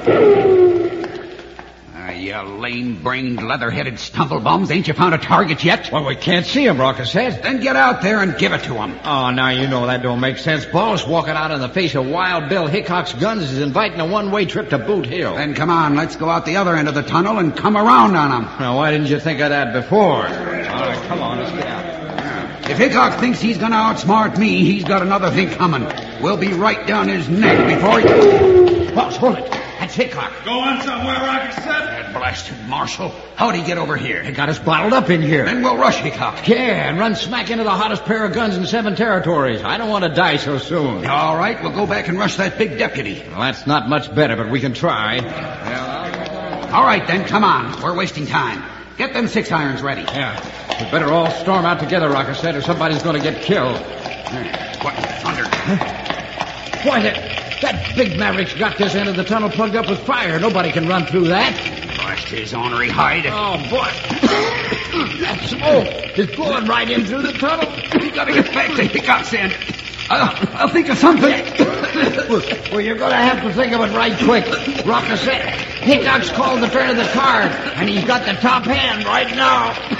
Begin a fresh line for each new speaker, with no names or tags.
You lame-brained, leather-headed stumblebums. Ain't you found a target yet?
Well, we can't see him, Rocker said.
Then get out there and give it to him.
Oh, now you know that don't make sense. Boss walking out in the face of Wild Bill Hickok's guns is inviting a one-way trip to Boot Hill.
Then come on, let's go out the other end of the tunnel and come around on him.
Now, why didn't you think of that before? All right, come on, let's get out.
If Hickok thinks he's going to outsmart me, he's got another thing coming. We'll be right down his neck before he... Boss, hold it. That's Hickok.
Going somewhere, Rocket said.
That blasted marshal. How'd he get over here?
They got us bottled up in here.
Then we'll rush Hickok.
Yeah, and run smack into the hottest pair of guns in 7 territories. I don't want to die so soon.
All right, we'll go back and rush that big deputy.
Well, that's not much better, but we can try.
All right, then, come on. We're wasting time. Get them 6 irons ready.
Yeah. We better all storm out together, Rocker said, or somebody's going to get killed.
What thunder?
Why, that big maverick's got this end of the tunnel plugged up with fire. Nobody can run through that.
Blast his ornery hide.
Oh, boy. That smoke is blowing right in through the tunnel.
We gotta get back to Hickok's end. I'll think of something.
Well, you're going to have to think of it right quick. Rocker said Hickok's called the turn of the card, and he's got the top hand right now.